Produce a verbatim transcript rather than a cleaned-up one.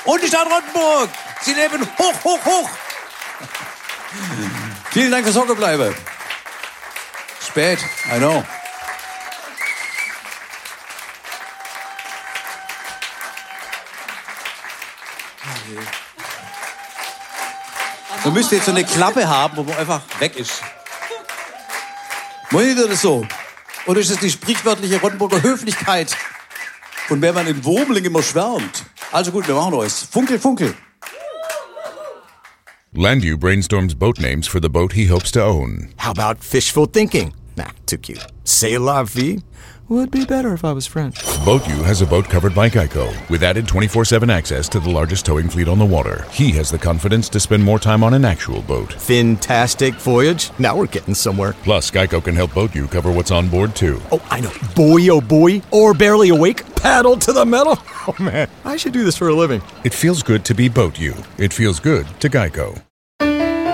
Und die Stadt Rottenburg. Sie leben hoch, hoch, hoch. Vielen Dank fürs Hockebleiben. Spät, I know. Man müsste jetzt so eine Klappe haben, wo man einfach weg ist. Meint ihr das so? Oder ist das die sprichwörtliche Rottenburger Höflichkeit, von der man in Wurmling immer schwärmt? Also gut, wir machen euch. Funkel, funkel. Landu brainstorms boat names for the boat he hopes to own. How about fishful thinking? Nah, too cute. C'est la vie? Would be better if I was French. BoatU has a boat covered by Geico, with added twenty-four seven access to the largest towing fleet on the water. He has the confidence to spend more time on an actual boat. Fantastic voyage. Now we're getting somewhere. Plus, Geico can help BoatU cover what's on board, too. Oh, I know. Boy, oh boy. Or barely awake. Paddle to the metal. Oh, man. I should do this for a living. It feels good to be BoatU. It feels good to Geico.